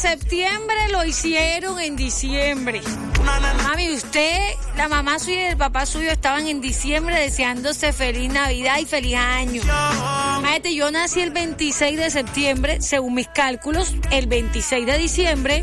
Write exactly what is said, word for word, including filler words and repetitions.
septiembre lo hicieron en diciembre. Mami, usted, la mamá suya y el papá suyo estaban en diciembre deseándose feliz Navidad y feliz año. Imagínate, yo nací el veintiséis de septiembre, según mis cálculos, el veintiséis de diciembre